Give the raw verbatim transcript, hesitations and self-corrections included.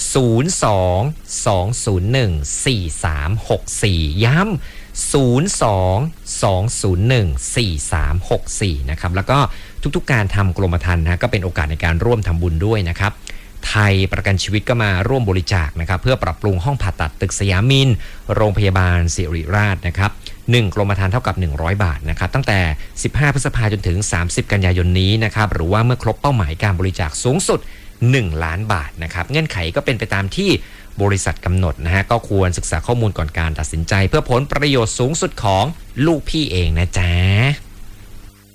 ศูนย์ สอง สอง ศูนย์ หนึ่ง สี่ สาม หก สี่ย้ำศูนย์ สอง สอง ศูนย์ หนึ่ง สี่ สาม หก สี่นะครับแล้วก็ทุกๆการทำกรมธรรม์นะก็เป็นโอกาสในการร่วมทำบุญด้วยนะครับไทยประกันชีวิตก็มาร่วมบริจาคนะครับเพื่อปรับปรุงห้องผ่าตัดตึกสยามมินโรงพยาบาลศิริราชนะครับหนึ่งกรมธรรม์เท่ากับหนึ่งร้อยบาทนะครับตั้งแต่สิบห้าพฤษภาคมจนถึงสามสิบกันยายนนี้นะครับหรือว่าเมื่อครบเป้าหมายการบริจาคสูงสุดหนึ่งล้านบาทนะครับเงื่อนไขก็เป็นไปตามที่บริษัทกำหนดนะฮะก็ควรศึกษาข้อมูลก่อนการตัดสินใจเพื่อผลประโยชน์สูงสุดของลูกพี่เองนะจ๊ะ